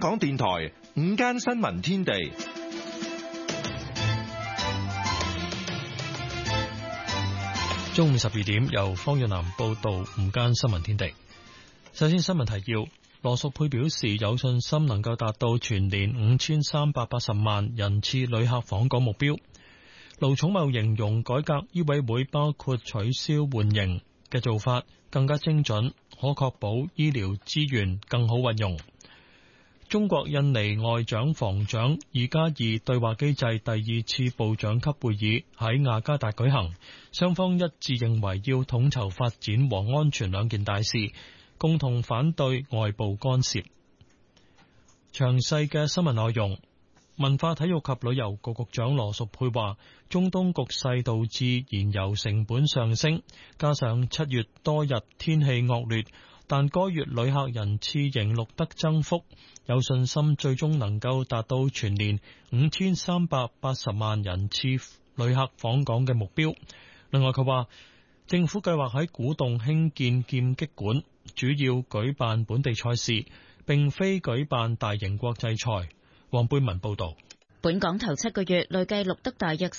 港電台午間新聞天地。 中午12點，由方潤南報道午間新聞天地。首先新聞提要，羅淑佩表示有信心能夠達到全年5380萬人次旅客訪港目標。盧寵茂形容改革醫委會包括取消緩刑嘅做法更加精準，可確保醫療資源更好運用。中國印尼外長防長2+2對話機制第2次部長級會議喺雅加達舉行，雙方一致認為要統籌發展和安全兩件大事，共同反對外部干涉。詳細嘅新聞內容，文化體育及旅遊局局長羅淑佩話，中東局勢導致燃油成本上升，加上7月多日天氣惡劣，但該月旅客人次仍錄得增幅，有信心最終能夠達到全年5380萬人次旅客訪港嘅目標。另外佢話，政府計劃喺古洞興建劍擊館，主要舉辦本地賽事，並非舉辦大型國際賽。黃貝文報道。 本港頭7個月累計錄得大約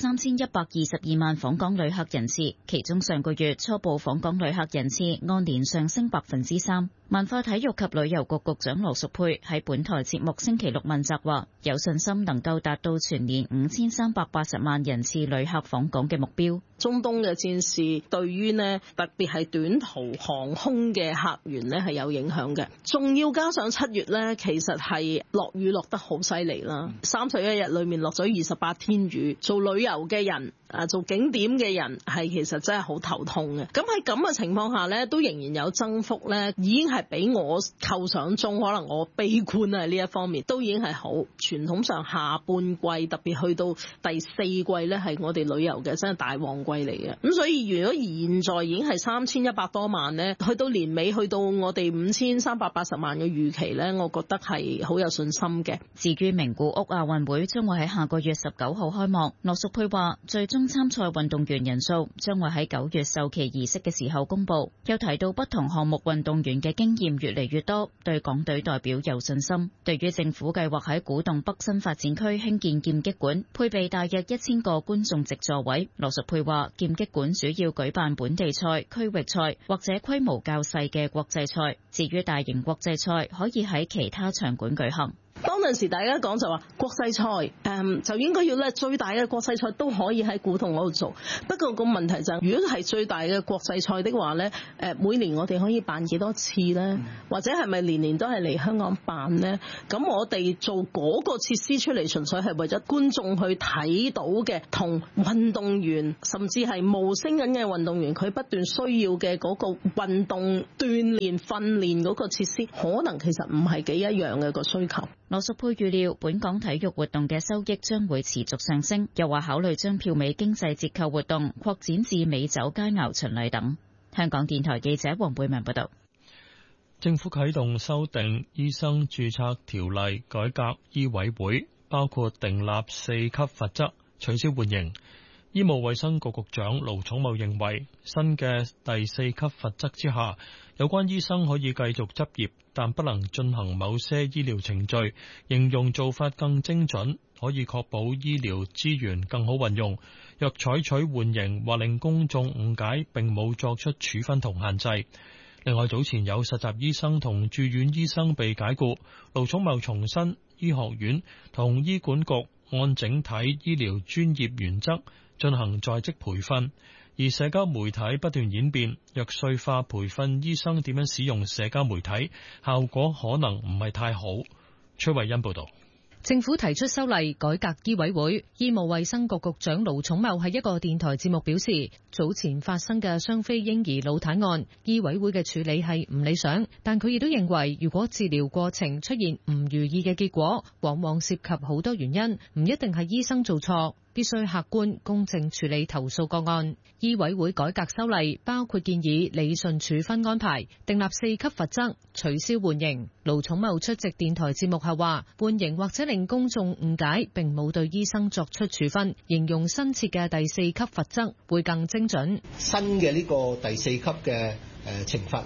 3122萬訪港旅客人次，其中上個月初步訪港旅客人次按年上升3%。文化體育及旅遊局局長羅淑佩喺本台節目星期六問責話，有信心能夠達到全年5380萬人次旅客訪港嘅目標。 中東嘅戰事對於特別係短途航空嘅客源係有影響嘅，仲要加上7月其實係落雨落得好犀利啦，31日裏面落咗28天雨，做旅遊嘅人做景點嘅人係其實真係好頭痛嘅。咁喺咁嘅情況下都仍然有增幅已經係比我構想中，可能我悲觀呢一方面都已經係好。傳統上下半季特別去到第4季係我哋旅遊嘅真係大旺季嚟嘅。咁所以如果現在已經係3100多萬去到年尾去到我哋5380萬嘅預期我覺得係好有信心嘅。 至於名古屋亞運會將會喺下個月19號開幕，羅淑佩話最終參賽運動員人數將會喺9月授旗儀式嘅時候公佈。又提到不同項目運動員嘅經驗越嚟越多，對港隊代表有信心。對於政府計劃喺古洞北新發展區興建劍擊館，配備大約1000個觀眾席座位，羅淑佩話劍擊館主要舉辦本地賽、區域賽或者規模較細嘅國際賽，至於大型國際賽可以喺其他場館舉行。 當陣時大家講就話國際賽就應該要最大嘅國際賽都可以喺古洞嗰度做。不過個問題就係，如果係最大嘅國際賽的話每年我哋可以辦幾多次呢？或者係咪年年都係嚟香港辦呢？咁我哋做嗰個設施出嚟，純粹係為咗觀眾去睇到嘅，同運動員甚至係冒升緊嘅運動員佢不斷需要嘅嗰個運動鍛鍊訓練嗰個設施，可能其實唔係幾一樣嘅個需求。 羅淑佩預料本港體育活動嘅收益將會持續上升，又話考慮將票尾經濟折扣活動擴展至美酒佳餚巡禮等。香港電台記者黃貝文報道。 政府啟動修訂醫生註冊條例，改革醫委會，包括訂立4級罰則，取消緩刑。醫務衛生局局長盧寵茂認為，新嘅第4級罰則之下，有關醫生可以繼續執業，但不能進行某些醫療程序，形容做法更精準，可以確保醫療資源更好運用。若採取緩刑或令公眾誤解，並冇作出處分同限制。另外，早前有實習醫生同住院醫生被解僱，盧寵茂重申醫學院同醫管局按整體醫療專業原則進行在職培訓，而社交媒體不斷演變，若碎化培訓醫生點樣使用社交媒體，效果可能唔係太好。崔慧欣報道。 政府提出修例改革醫委會，醫務衛生局局長盧寵茂喺一個電台節目表示，早前發生嘅雙非嬰兒腦癱案，醫委會嘅處理係唔理想，但佢亦都認為，如果治療過程出現唔如意嘅結果，往往涉及好多原因，唔一定係醫生做錯。必須客觀公正處理投訴個案。醫委會改革修例包括建議理順處分安排，訂立4級罰則，取消緩刑。盧寵茂出席電台節目後話，緩刑或者令公眾誤解，並冇對醫生作出處分，形容新設嘅第4級罰則會更精準。 新嘅呢個第4級嘅懲罰呢，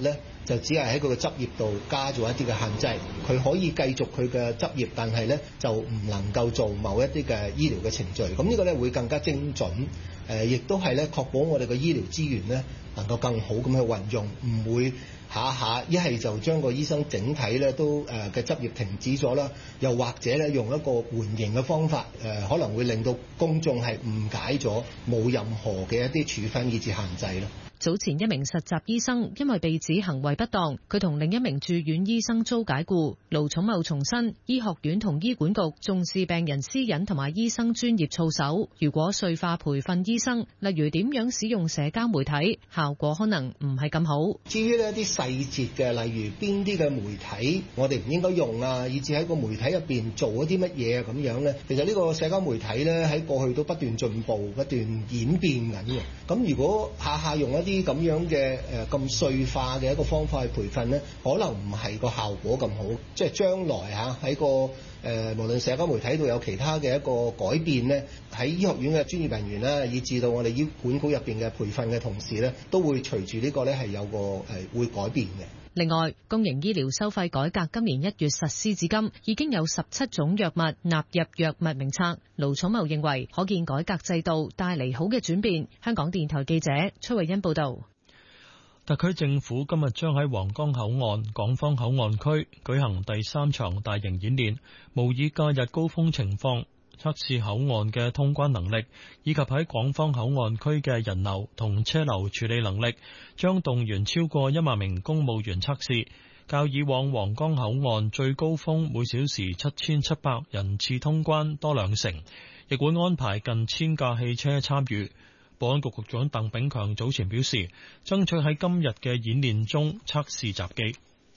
就只係喺佢嘅執業度加咗一啲嘅限制，佢可以繼續佢嘅執業，但係咧就唔能夠做某一啲嘅醫療嘅程序。咁呢個咧會更加精準，亦都係咧確保我哋嘅醫療資源咧能夠更好咁去運用，唔會下下一係就將個醫生整體咧都嘅執業停止咗啦，又或者咧用一個緩刑嘅方法，可能會令到公眾係誤解咗，冇任何嘅一啲處分以至限制啦。 早前一名實習醫生因為被指行為不當，佢同另一名住院醫生遭解僱。盧寵茂重申，醫學院同醫管局重視病人私隱同埋醫生專業操守。如果碎化培訓醫生，例如點樣使用社交媒體，效果可能唔係咁好。 至於呢一啲細節嘅，例如邊啲嘅媒體我哋唔應該用啊，以至喺個媒體入邊做一啲乜嘢咁樣呢？其實呢個社交媒體呢，喺過去都不斷進步、不斷演變緊嘅。咁如果下下用一啲咁樣嘅咁碎化嘅一個方法去培訓呢，可能唔係個效果咁好。即係將來喺個無論社交媒體度有其他嘅一個改變呢，喺醫學院嘅專業人員啦，以至到我哋醫管局入邊嘅培訓嘅同事呢，都會隨住呢個呢係有個會改變嘅。 另外，公營醫療收費改革今年1月實施至今，已經有17種藥物納入藥物名冊。盧寵茂認為，可見改革制度帶嚟好嘅轉變。香港電台記者崔慧欣報道。 特區政府今日將喺皇崗口岸、港方口岸區舉行第3場大型演練，模擬假日高峰情況，測試口岸嘅通關能力，以及喺港方口岸區嘅人流同車流處理能力，將動員超過1萬名公務員測試，較以往皇崗口岸最高峰每小時7700人次通關多2成，亦會安排近1000架汽車參與。保安局局長鄧炳強早前表示，爭取喺今日嘅演練中測試閘機。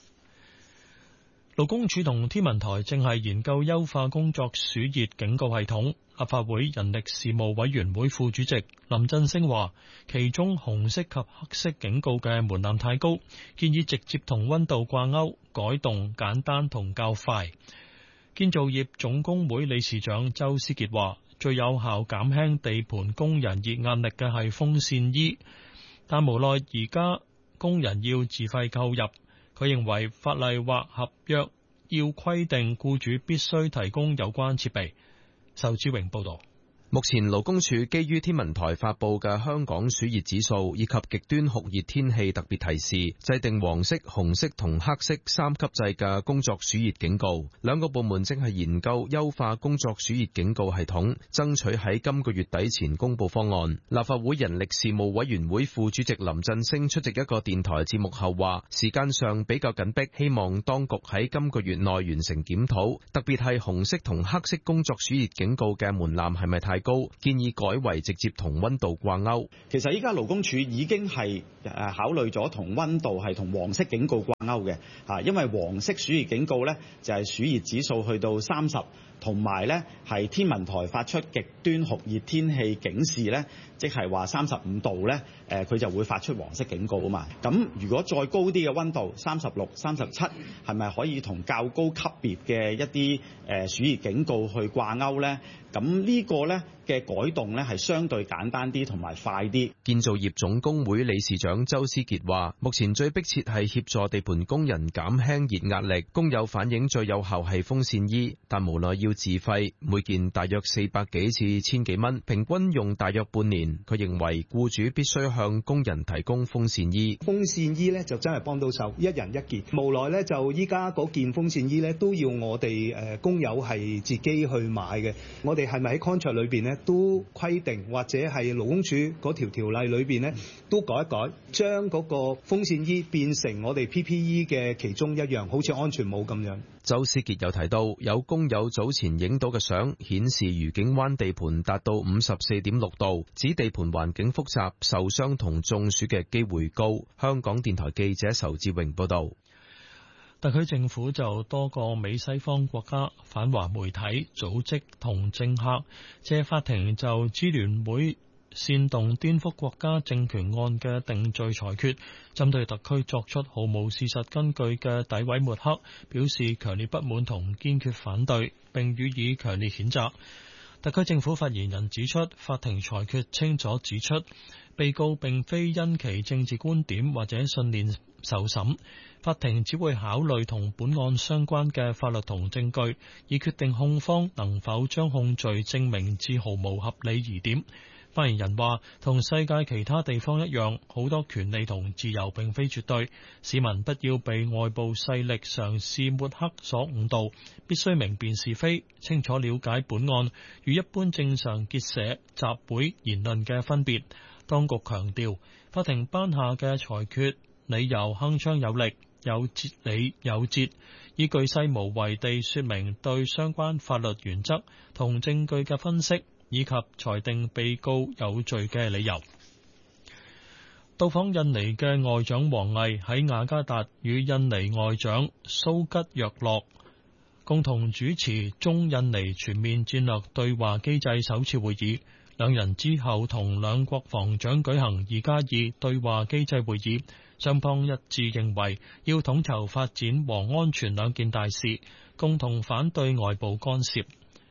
勞工處同天文台正係研究優化工作暑熱警告系統。立法會人力事務委員會副主席林振昇話，其中紅色及黑色警告嘅門檻太高，建議直接同溫度掛鈎，改動簡單同較快。建造業總工會理事長周思傑話，最有效減輕地盤工人熱壓力嘅係風扇衣，但無奈而家工人要自費購入。佢認為法例或合約要規定僱主必須提供有關設備。仇志榮報導。 目前勞工處基於天文台發佈嘅香港暑熱指數以及極端酷熱天氣特別提示，制定黃色、紅色同黑色3級制嘅工作暑熱警告。兩個部門正係研究優化工作暑熱警告系統，爭取喺今個月底前公布方案。立法會人力事務委員會副主席林振昇出席一個電台節目後話，時間上比較緊迫，希望當局喺今個月內完成檢討，特別係紅色同黑色工作暑熱警告嘅門檻係咪太高，建議改為直接同溫度掛鈎。 其實依家勞工處已經係考慮咗同溫度係同黃色警告掛鈎嘅，因為黃色暑熱警告呢就係暑熱指數去到30，同埋呢係天文台發出極端酷熱天氣警示呢，即係話35度呢，佢就會發出黃色警告啊嘛。咁如果再高啲嘅溫度36、37，係咪可以同較高級別嘅一啲暑熱警告去掛鈎呢？咁呢個呢嘅改動呢係相對簡單啲同埋快啲。 建造業總工會理事長周思傑話，目前最迫切係協助地盤工人減輕熱壓力。工友反映最有效係風扇衣，但無奈要自費，每件大約400幾至1000幾蚊，平均用大約半年。佢認為僱主必須向工人提供風扇衣。 風扇衣呢就真係幫到手，一人一件。無奈呢就依家嗰件風扇衣呢都要我哋工友係自己去買嘅。我哋係咪喺 contract 裏邊呢都規定，或者係勞工處嗰條例裏邊呢都改一改，將嗰個風扇衣變成我哋 PPE 嘅其中一樣，好似安全帽咁樣。 周思傑又提到，有工友早前影到嘅相顯示愉景灣地盤達到54.6度，指地盤環境複雜，受傷同中暑嘅機會高。香港電台記者仇志榮報道。 特區政府就多個美西方國家反華媒體組織同政客借法庭就支聯會煽動顛覆國家政權案嘅定罪裁決，針對特區作出毫無事實根據嘅詆毀抹黑，表示強烈不滿同堅決反對，並予以強烈譴責。 特區政府發言人指出，法庭裁決清楚指出，被告並非因其政治觀點或者信念受審，法庭只會考慮同本案相關嘅法律同證據，以決定控方能否將控罪證明至毫無合理疑點。發言人話，同世界其他地方一樣，好多權利同自由並非絕對，市民不要被外部勢力嘗試抹黑所誤導，必須明辨是非，清楚了解本案與一般正常結社、集會、言論嘅分別。當局強調，法庭頒下嘅裁決理由鏗鏘有力，有哲理有節，以巨細無遺地說明對相關法律原則同證據嘅分析，以及裁定被告有罪嘅理由。到訪印尼嘅外長王毅喺雅加達與印尼外長蘇吉若諾共同主持中印尼全面戰略對話機制首次會議，兩人之後同兩國防長舉行2+2對話機制會議，雙方一致認為要統籌發展和安全兩件大事，共同反對外部干涉。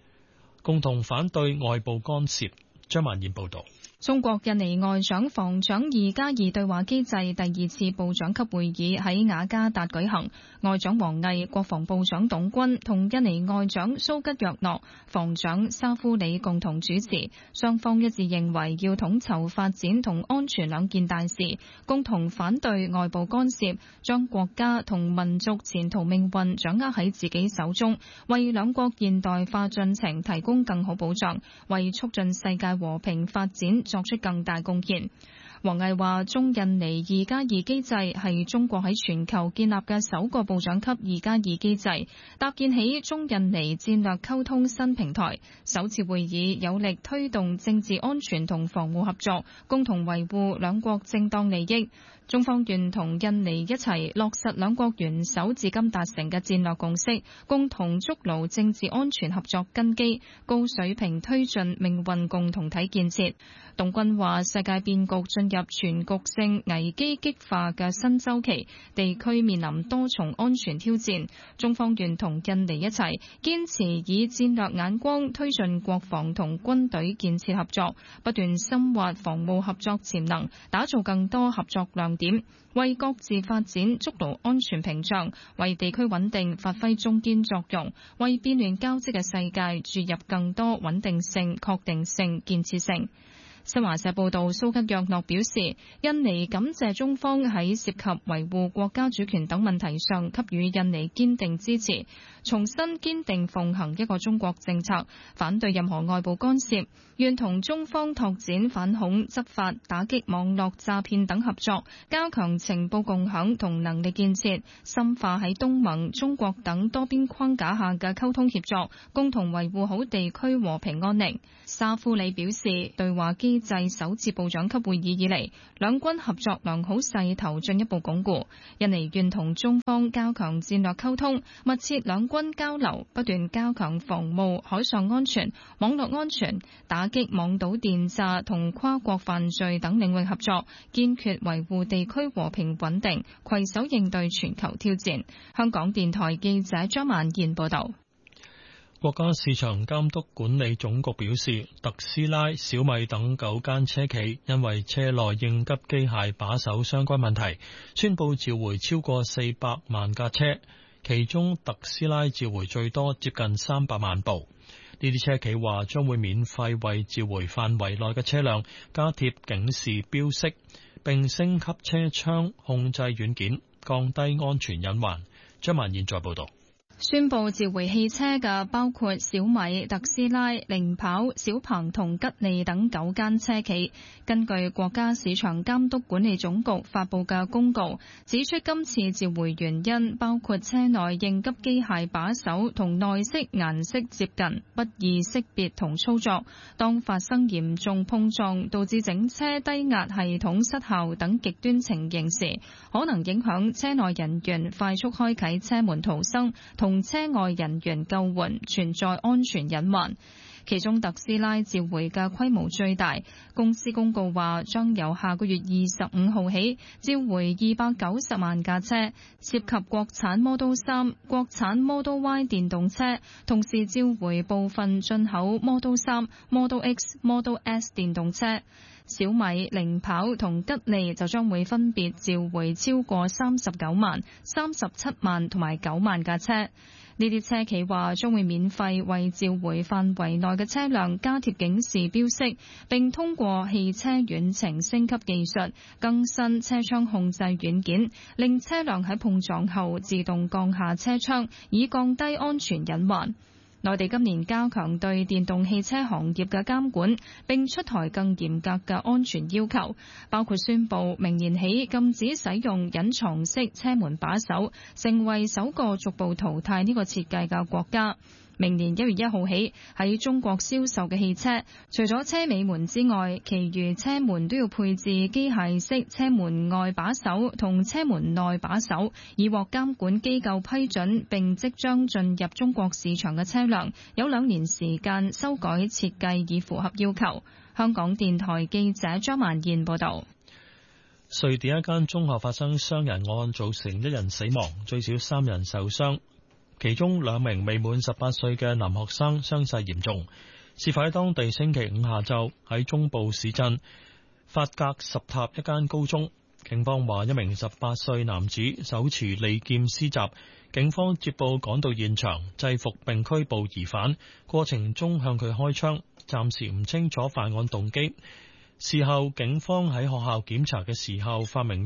張曼燕報道。 中國印尼外長防長2+2對話機制第2次部長級會議喺雅加達舉行，外長王毅、國防部長董軍同印尼外長蘇吉若諾、防長沙夫里共同主持，雙方一致認為要統籌發展同安全兩件大事，共同反對外部干涉，將國家同民族前途命運掌握喺自己手中，為兩國現代化進程提供更好保障，為促進世界和平發展作出更大貢獻。王毅話，中印尼2+2機制係中國喺全球建立嘅首個部長級2+2機制，搭建起中印尼戰略溝通新平台。首次會議有力推動政治安全同防務合作，共同維護兩國正當利益。中方願同印尼一齊落實兩國元首至今達成嘅戰略共識，共同築牢政治安全合作根基，高水平推進命運共同體建設。董軍話，世界變局進入全局性危機激化嘅新週期，地區面臨多重安全挑戰。中方願同印尼一齊堅持以戰略眼光推進國防同軍隊建設合作，不斷深挖防務合作潛能，打造更多合作亮點，為各自發展築牢安全屏障，為地區穩定發揮中堅作用，為變亂交織嘅世界注入更多穩定性、確定性、建設性。新華社報道，蘇吉若諾表示，印尼感謝中方喺涉及維護國家主權等問題上給予印尼堅定支持，重申堅定奉行一個中國政策，反對任何外部干涉，願同中方拓展反恐執法、打擊網絡詐騙等合作，加強情報共享同能力建設，深化喺東盟、中國等多邊框架下嘅溝通協作，共同維護好地區和平安寧。沙夫里表示，對話機制首次部長級會議以嚟，兩軍合作良好勢頭進一步鞏固。印尼願同中方加強戰略溝通，密切兩軍交流，不斷加強防務、海上安全、網絡安全、打擊網賭電詐同跨國犯罪等領域合作，堅決維護地區和平穩定，攜手應對全球挑戰。香港電台記者張曼燕報道。 國家市場監督管理總局表示，特斯拉、小米等9間車企因為車內應急機械把手相關問題，宣布召回超過400萬架車，其中特斯拉召回最多，接近300萬部。呢啲車企話將會免費為召回範圍內嘅車輛加貼警示標識，並升級車窗控制軟件，降低安全隱患。張曼燕再報道。 宣布召回汽車嘅包括小米、特斯拉、零跑、小鵬同吉利等9間車企。根據國家市場監督管理總局發布嘅公告，指出今次召回原因包括車內應急機械把手同內飾顏色接近，不易識別同操作。當發生嚴重碰撞導致整車低壓系統失效等極端情形時，可能影響車內人員快速開啟車門逃生同車外人員救援，存在安全隱患。 其中特斯拉召回嘅規模最大。公司公告話將由下個月25號起召回290萬架車，涉及國產 Model 3、國產 Model Y 電動車，同時召回部分進口 Model 3、Model X、Model S 電動車。小米、零跑同吉利就將會分別召回超過39萬、37萬同埋9萬架車。呢啲車企話將會免費為召回範圍內嘅車輛加貼警示標識，並通過汽車遠程升級技術更新車窗控制軟件，令車輛喺碰撞後自動降下車窗，以降低安全隱患。內地今年加強對電動汽車行業嘅監管，並出台更嚴格嘅安全要求，包括宣布明年起禁止使用隱藏式車門把手，成為首個逐步淘汰呢個設計嘅國家。明年1月1號起，喺中國銷售嘅汽車，除咗車尾門之外，其餘車門都要配置機械式車門外把手同車門內把手，已獲監管機構批准並即將進入中國市場嘅車輛，有2年時間修改設計以符合要求。香港電台記者張曼燕報道。 瑞典一間中學發生傷人案，造成1人死亡，最少3人受傷。其中2名未滿18歲嘅男學生傷勢嚴重。事發喺當地星期5下晝，喺中部市鎮法格什塔一間高中。警方話1名18歲男子手持利劍施襲，警方接報趕到現場，制服並拘捕疑犯，過程中向佢開槍，暫時唔清楚犯案動機。事後警方喺學校檢查嘅時候發現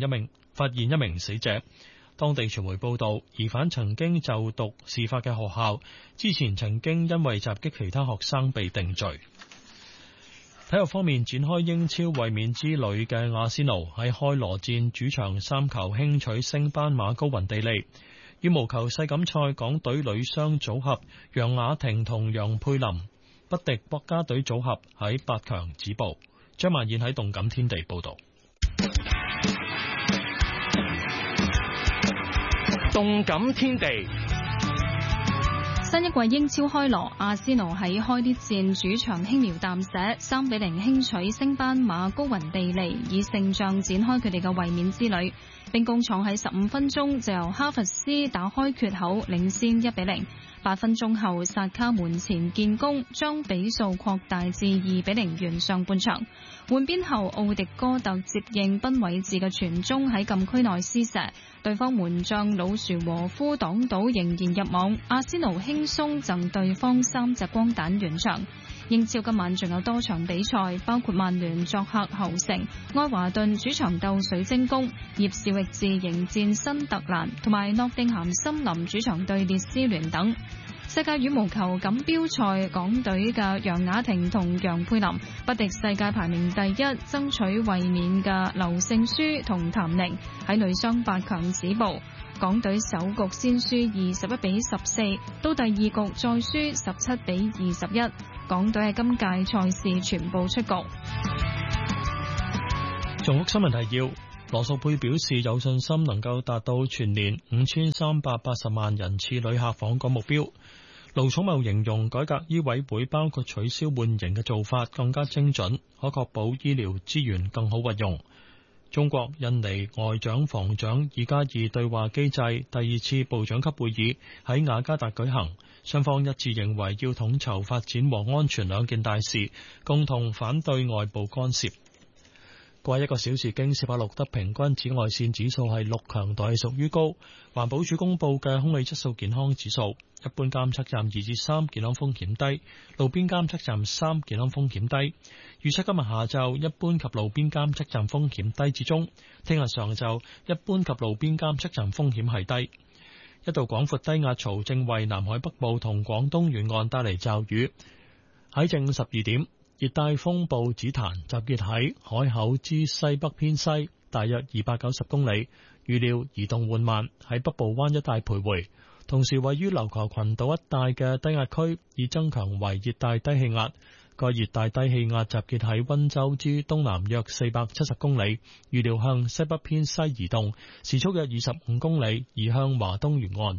1名死者。當地傳媒報道，疑犯曾經就讀事發嘅學校，之前曾經因為襲擊其他學生被定罪。體育方面，展開英超衛冕之旅嘅阿仙奴喺開羅戰主場3球輕取升班馬高雲地利。羽毛球世錦賽港隊女雙組合楊雅婷同楊佩琳不敵國家隊組合喺8強止步。張曼燕喺動感天地報道。 動感天地， 新一季英超開鑼，阿仙奴喺開啲戰主場輕描淡寫3-0輕取升班馬高雲地利，以勝仗展開佢哋嘅衛冕之旅。兵工廠喺15分鐘就由哈弗斯打開缺口，領先1-0。8分鐘後，薩卡門前建功，將比數擴大至2-0，完上半場。換邊後，奧迪哥特接應賓偉治嘅傳中喺禁區內施射，對方門將魯殊和夫擋到，仍然入網。阿仙奴輕鬆贈對方3隻光蛋完場。英超今晚仲有多場比賽，包括曼聯作客侯城，愛華頓主場鬥水晶宮，葉少域治迎戰新特蘭，同埋諾定咸森林主場對列斯聯等。世界羽毛球錦標賽，港隊嘅楊雅婷同楊佩琳不敵世界排名第1、爭取衛冕嘅劉聖書同譚寧，喺女雙8強止步。港隊首局先輸21-14，到第2局再輸17-21。港隊喺今屆賽事全部出局。 重複新聞提要：羅素佩表示有信心能夠達到全年5380萬人次旅客訪港目標。盧寵茂形容改革醫委會包括取消換刑嘅做法更加精準，可確保醫療資源更好運用。中國印尼外長防長2+2對話機制第2次部長級會議喺雅加達舉行，雙方一致認為要統籌發展和安全2件大事，共同反對外部干涉。過1個小時，京士柏錄得平均紫外線指數係6，強度係屬於高。環保署公布嘅空氣質素健康指數，一般監測站2至3，健康風險低；路邊監測站3，健康風險低。預測今日下晝一般及路邊監測站風險低至中，聽日上晝一般及路邊監測站風險係低。一道廣闊低壓槽正為南海北部同廣東沿岸帶嚟驟雨。喺正午12點，熱帶風暴紫檀集結喺海口之西北偏西，大約290公里，預料移動緩慢，喺北部灣一帶徘徊。同時位於琉球群島一帶嘅低壓區已增強為熱帶低氣壓。該熱帶低氣壓集結喺溫州之東南約470公里，預料向西北偏西移動，時速約25公里，移向華東沿岸。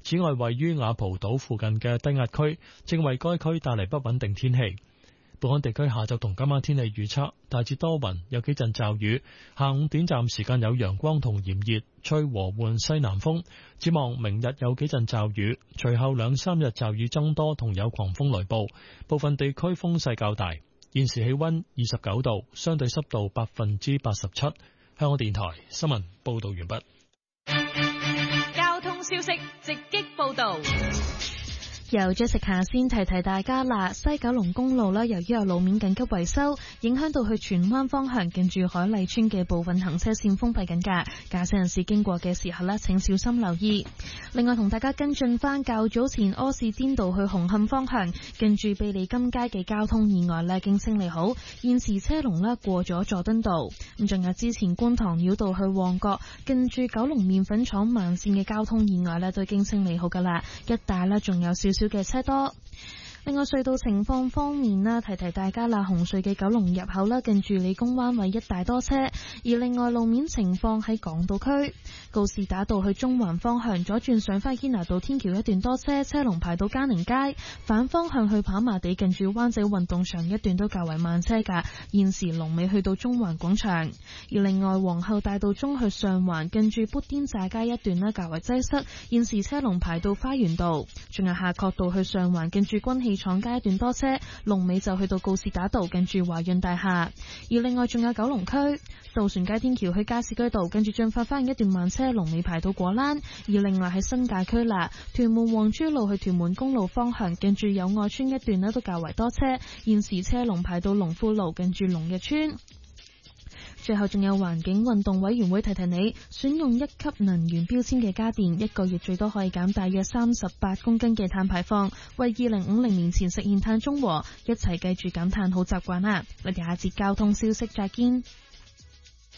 此外，位於雅蒲島附近嘅低壓區正為該區帶嚟不穩定天氣。本港地區下晝同今晚天氣預測，大致多雲，有幾陣驟雨，下午短暫時間有陽光同炎熱，吹和緩西南風。展望明日有幾陣驟雨，隨後2、3日驟雨增多同有狂風雷暴，部分地區風勢較大。現時氣溫29度，相對濕度87%。香港電台新聞報道完畢。 交通消息直擊報道。 由 Jessica 先提提大家啦，西九龍公路由於有路面緊急維修，影響到去荃灣方向近住海麗村嘅部分行車線封閉緊㗎，駕駛人士經過嘅時候請小心留意。另外同大家跟進翻較早前柯士甸道去紅磡方向近住庇利金街嘅交通意外經清理好，現時車龍過咗佐敦道。咁仲有之前觀塘繞道去旺角近住九龍麵粉廠慢線嘅交通意外都已經清理好㗎啦，一帶仲有少少嘅車多。另外隧道情況方面提提大家啦，紅隧嘅九龍入口近住理工灣位一帶多車，而另外路面情況喺港島區告士打道去中環方向左轉上返堅拿道天橋一段多車，車龍排到嘉寧街，反方向去跑馬地近住灣仔運動場一段都較為慢車㗎，現時龍尾去到中環廣場。而另外皇后大道中去上環近住砵甸乍街一段較為擠塞，現時車龍排到花園道，仲有夏慤道去上環近住軍器廠街一段多車，龍尾就去到告士打道近住華潤大廈。而另外仲有九龍區渡船街天橋去加士居道近住進發花園一段慢車，龍尾排到果欄。而另外喺新界區啦，屯門皇珠路去屯門公路方向近住友愛村一段都較為多車，現時車龍排到龍富路近住龍日村。最後仲有環境運動委員會提提你，選用1級能源標籤嘅家電，1個月最多可以減大約38公斤嘅碳排放，為2050年前實現碳中和，一齊繼續減碳好習慣啦！我哋下節交通消息再見。